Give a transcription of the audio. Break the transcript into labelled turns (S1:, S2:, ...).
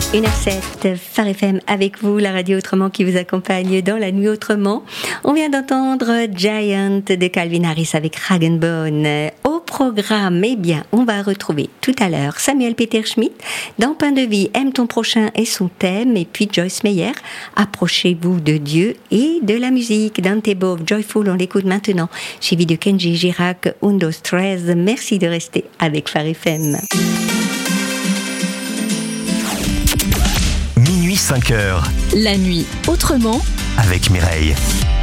S1: 1h07, Phare FM avec vous, la radio autrement qui vous accompagne dans la nuit autrement. On vient d'entendre Giant de Calvin Harris avec Rag & Bone. Au programme, eh bien, on va retrouver tout à l'heure Samuel Peter Schmidt dans Pain de vie, aime ton prochain et son thème, et puis Joyce Meyer, approchez-vous de Dieu et de la musique. Dante Bowe, Joyful, on l'écoute maintenant. Suivi de Kenji Girac, Undo Stress. Merci de rester avec Phare FM.
S2: 5h.
S3: La nuit autrement
S2: avec Mireille.